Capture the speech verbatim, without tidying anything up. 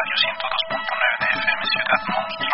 ciento dos punto nueve de F M Ciudad Monstruo.